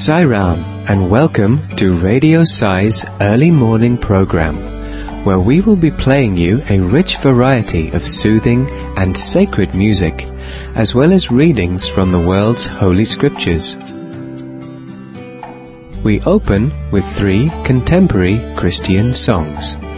Sai Ram, and welcome to Radio Sai's early morning program, where we will be playing you a rich variety of soothing and sacred music, as well as readings from the world's holy scriptures. We open with 3 contemporary Christian songs.